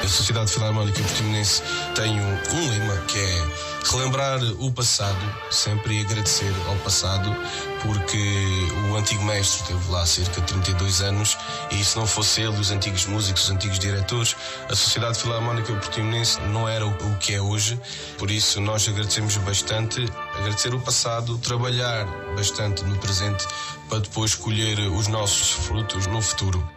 A Sociedade Filarmónica Portimonense tem um lema que é relembrar o passado sempre e agradecer ao passado, porque o antigo mestre esteve lá há cerca de 32 anos e se não fosse ele, os antigos músicos, os antigos diretores, a Sociedade Filarmónica Portimonense não era o que é hoje. Por isso nós agradecemos bastante, agradecer o passado, trabalhar bastante no presente para depois colher os nossos frutos no futuro.